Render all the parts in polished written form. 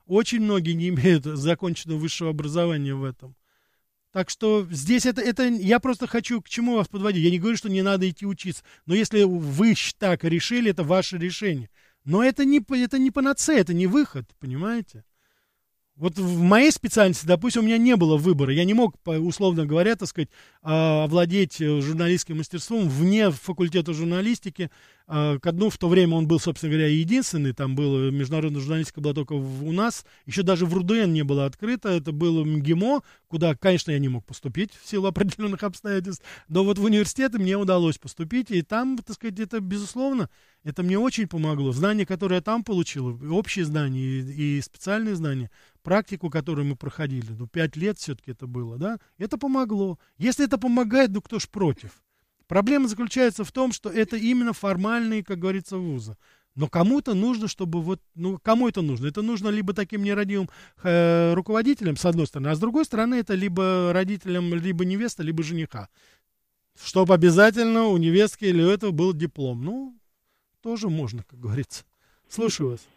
очень многие не имеют законченного высшего образования в этом. Так что здесь это я просто хочу к чему вас подводить. Я не говорю, что не надо идти учиться. Но если вы так решили, это ваше решение. Но это не панацея, это не выход, понимаете? Вот в моей специальности, допустим, у меня не было выбора. Я не мог, условно говоря, так сказать, овладеть журналистским мастерством вне факультета журналистики. В то время он был, собственно говоря, единственный. Там была международная журналистика, была только у нас. Еще даже в РУДН не было открыто. Это было МГИМО, куда, конечно, я не мог поступить в силу определенных обстоятельств. Но вот в университеты мне удалось поступить. И там, так сказать, это, безусловно, это мне очень помогло. Знания, которые я там получил, общие знания и специальные знания, практику, которую мы проходили, 5 лет все-таки это было, да, это помогло. Если это помогает, ну кто ж против? Проблема заключается в том, что это именно формальные, как говорится, вузы. Но кому-то нужно, чтобы кому это нужно? Это нужно либо таким нерадивым руководителям, с одной стороны, а с другой стороны, это либо родителям, либо невеста, либо жениха. Чтобы обязательно у невестки или у этого был диплом. Ну, тоже можно, как говорится. Слушаю вас.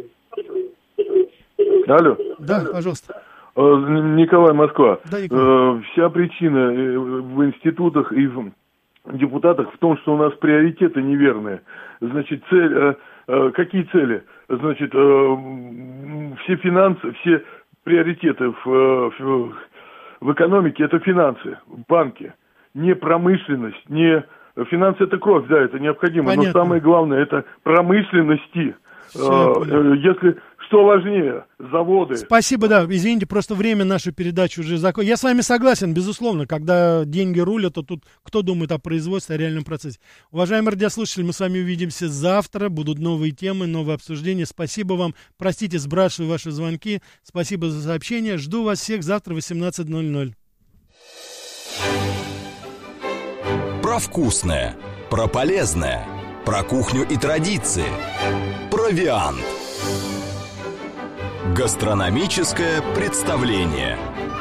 Алло. Да, пожалуйста. Николай, Москва. Да, Николай. Вся причина в институтах и в депутатах в том, что у нас приоритеты неверные. Значит, какие цели? Значит, все финансы, все приоритеты в экономике — это финансы, банки. Не промышленность, не... Финансы — это кровь, да, это необходимо. Понятно. Но самое главное — это промышленности. Если... Что важнее? Заводы. Спасибо, да. Извините, просто время нашей передачи уже закончилось. Я с вами согласен, безусловно. Когда деньги рулят, то тут кто думает о производстве, о реальном процессе. Уважаемые радиослушатели, мы с вами увидимся завтра. Будут новые темы, новые обсуждения. Спасибо вам. Простите, сбрасываю ваши звонки. Спасибо за сообщение. Жду вас всех завтра в 18:00. Про вкусное, про полезное, про кухню и традиции. Провиант. Гастрономическое представление.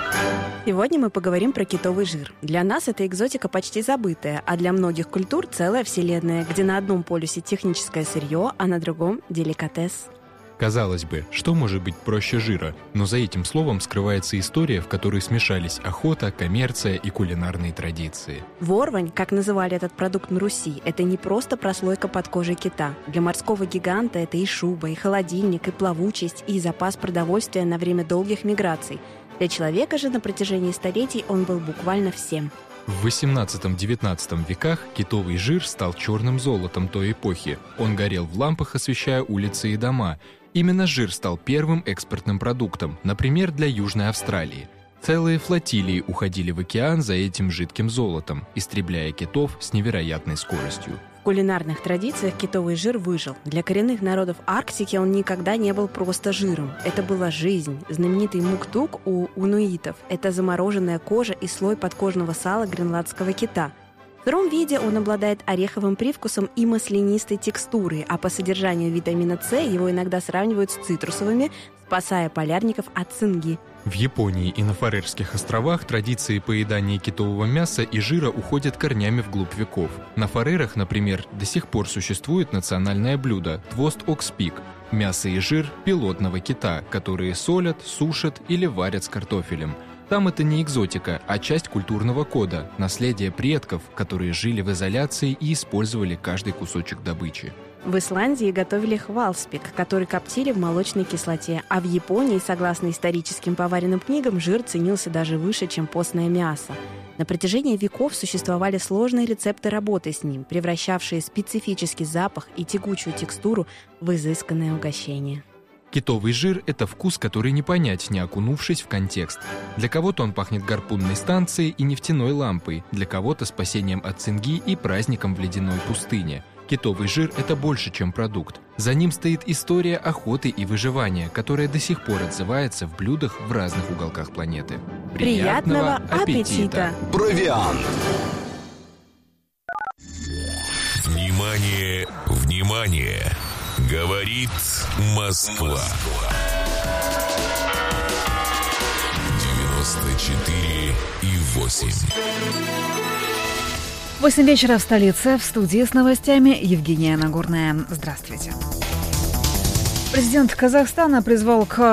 Сегодня мы поговорим про китовый жир. Для нас это экзотика почти забытая, а для многих культур целая вселенная, где на одном полюсе техническое сырье, а на другом – деликатес. Казалось бы, что может быть проще жира? Но за этим словом скрывается история, в которой смешались охота, коммерция и кулинарные традиции. Ворвань, как называли этот продукт на Руси, это не просто прослойка под кожей кита. Для морского гиганта это и шуба, и холодильник, и плавучесть, и запас продовольствия на время долгих миграций. Для человека же на протяжении столетий он был буквально всем. В XVIII-XIX веках китовый жир стал черным золотом той эпохи. Он горел в лампах, освещая улицы и дома. Именно жир стал первым экспортным продуктом, например, для Южной Австралии. Целые флотилии уходили в океан за этим жидким золотом, истребляя китов с невероятной скоростью. В кулинарных традициях китовый жир выжил. Для коренных народов Арктики он никогда не был просто жиром. Это была жизнь. Знаменитый муктук у инуитов – это замороженная кожа и слой подкожного сала гренландского кита. В сыром виде он обладает ореховым привкусом и маслянистой текстурой, а по содержанию витамина С его иногда сравнивают с цитрусовыми, спасая полярников от цинги. В Японии и на Фарерских островах традиции поедания китового мяса и жира уходят корнями вглубь веков. На Фарерах, например, до сих пор существует национальное блюдо – твост-окспик – мясо и жир пилотного кита, которые солят, сушат или варят с картофелем. Там это не экзотика, а часть культурного кода, наследие предков, которые жили в изоляции и использовали каждый кусочек добычи. В Исландии готовили хвалспик, который коптили в молочной кислоте, а в Японии, согласно историческим поваренным книгам, жир ценился даже выше, чем постное мясо. На протяжении веков существовали сложные рецепты работы с ним, превращавшие специфический запах и тягучую текстуру в изысканное угощение. Китовый жир – это вкус, который не понять, не окунувшись в контекст. Для кого-то он пахнет гарпунной станцией и нефтяной лампой, для кого-то спасением от цинги и праздником в ледяной пустыне. Китовый жир – это больше, чем продукт. За ним стоит история охоты и выживания, которая до сих пор отзывается в блюдах в разных уголках планеты. Приятного аппетита! Провиант! Внимание, внимание! Говорит Москва. 94,8. 8 вечера в столице. В студии с новостями Евгения Нагорная. Здравствуйте. Президент Казахстана призвал к